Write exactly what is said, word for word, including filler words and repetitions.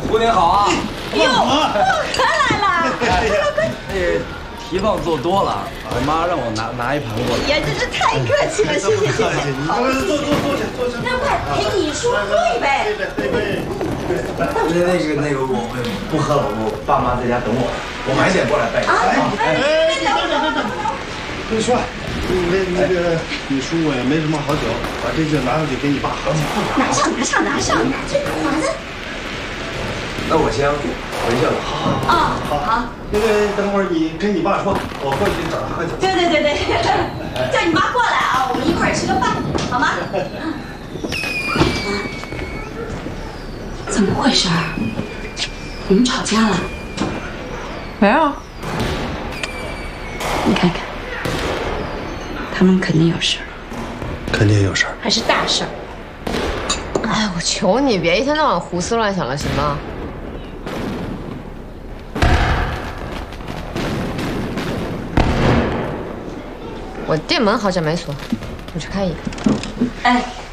姑娘好啊！ 哎呦，可来了！ 那蹄膀做多了，我妈让我拿拿一盘过来。 呀，真是太客气了，谢谢谢谢。 好，坐坐坐下坐下。 那快陪你叔喝一杯。 对对。 那那个那个我不喝了，我爸妈在家等我，我晚一点过来拜。 啊！ 哎，你等等等等。你说，那那个你叔我也没什么好酒，把这酒拿回去给你爸喝。 拿上拿上拿上，这华子。 那我先回去了。好。 啊，好。 那个等会儿你跟你爸说，我过去找他喝酒。 对对对对，叫你妈过来啊，我们一块儿吃个饭，好吗？怎么回事？你们吵架了？ 没有。 你看看，他们肯定有事儿， 肯定有事儿， 还是大事儿。 哎，我求你别一天到晚胡思乱想了，行吗？我店门好像没锁，我去开一个。 哎。